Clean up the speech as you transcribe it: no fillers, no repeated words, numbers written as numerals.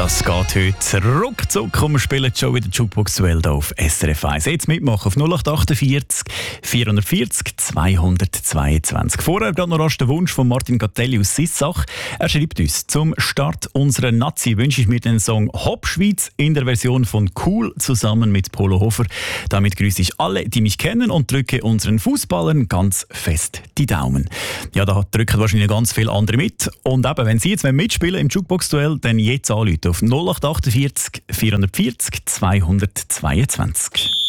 Das geht heute ruckzuck und wir spielen schon wieder Jukebox-Duell hier auf SRF 1. Jetzt mitmachen auf 0848 440 222. Vorher gerade noch rasch der Wunsch von Martin Gattelli aus Sissach. Er schreibt uns: Zum Start unserer Nazi wünsche ich mir den Song Hopp Schweiz in der Version von Cool zusammen mit Polo Hofer. Damit grüße ich alle, die mich kennen, und drücke unseren Fußballern ganz fest die Daumen. Ja, da drücken wahrscheinlich ganz viele andere mit. Und eben, wenn Sie jetzt mitspielen im Jukebox-Duell, dann jetzt anrufen auf 0848 440 222.